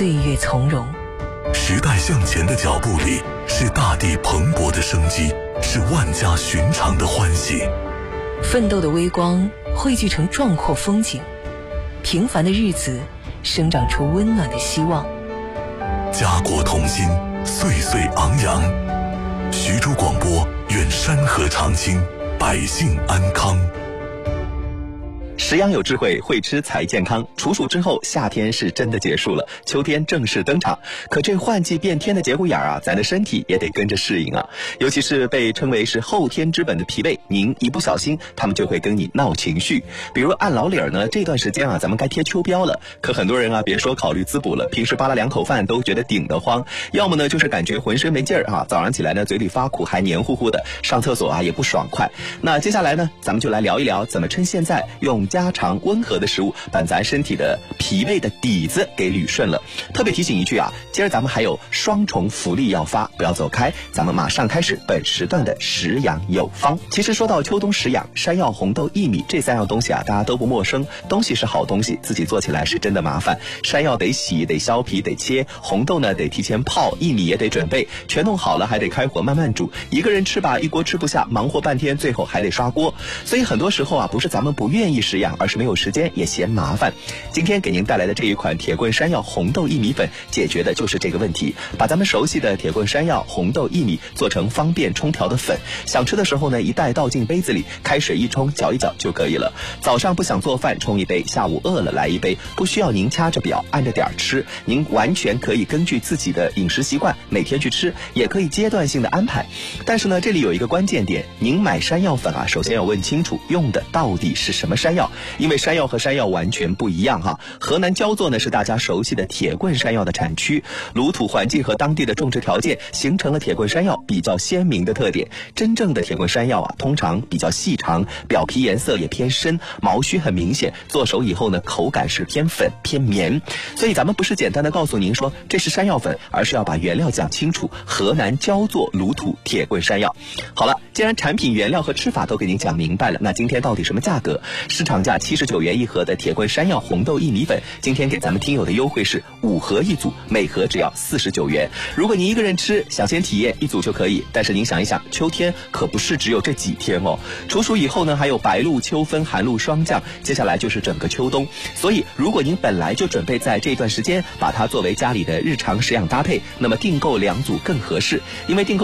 岁月从容。 时代向前的脚步里，是大地蓬勃的生机，是万家寻常的欢喜。 奋斗的微光汇聚成壮阔风景，平凡的日子生长出温暖的希望。 家国同心，岁岁昂扬。徐州广播愿山河长青，百姓安康。 食养有智慧，会吃才健康。处暑之后，夏天是真的结束了，秋天正式登场。可这换季变天的节骨眼啊，咱的身体也得跟着适应啊。尤其是被称为是后天之本的脾胃，您一不小心，他们就会跟你闹情绪。比如按老理儿呢，这段时间啊，咱们该贴秋膘了。可很多人啊，别说考虑滋补了，平时扒拉2口饭都觉得顶得慌。要么呢，就是感觉浑身没劲儿啊，早上起来呢，嘴里发苦，还黏糊糊的，上厕所啊也不爽快。那接下来呢，咱们就来聊一聊，怎么趁现在用家常温和的食物把咱身体的脾胃的底子给捋顺了。特别提醒一句啊，今儿咱们还有双重福利要发，不要走开，咱们马上开始本时段的食养有方。其实说到秋冬食养，山药、红豆、薏米这3样东西啊，大家都不陌生。东西是好东西，自己做起来是真的麻烦。山药得洗，得削皮，得切；红豆呢得提前泡，薏米也得准备，全弄好了还得开火慢慢煮。一个人吃吧，一锅吃不下，忙活半天，最后还得刷锅。所以很多时候啊，不是咱们不愿意食养，而是没有时间，也嫌麻烦。今天给您带来的这一款铁棍山药红豆薏米粉，解决的就是这个问题，把咱们熟悉的铁棍山药、红豆、薏米做成方便冲调的粉。想吃的时候呢，一袋倒进杯子里，开水一冲，搅一搅就可以了。早上不想做饭，冲一杯；下午饿了来一杯，不需要您掐着表按着点吃，您完全可以根据自己的饮食习惯每天去吃，也可以阶段性的安排。但是呢，这里有一个关键点，您买山药粉啊，首先要问清楚用的到底是什么山药，因为山药和山药完全不一样哈。河南焦作呢是大家熟悉的铁棍山药的产区，炉土环境和当地的种植条件形成了铁棍山药比较鲜明的特点。真正的铁棍山药啊，通常比较细长，表皮颜色也偏深，毛须很明显，做熟以后呢，口感是偏粉偏绵。所以咱们不是简单的告诉您说这是山药粉，而是要把原料讲清楚。河南焦作炉土铁棍山药。好了，既然产品原料和吃法都给您讲明白了，那今天到底什么价格？市场价79元一盒的铁棍山药红豆薏米粉，今天给咱们听友的优惠是5盒一组，每盒只要49元。如果您一个人吃，想先体验1组就可以。但是您想一想，秋天可不是只有这几天哦，处暑以后呢，还有白露、秋分、寒露霜降，接下来就是整个秋冬。所以如果您本来就准备在这段时间把它作为家里的日常食养搭配，那么订购2组更合适，因为订购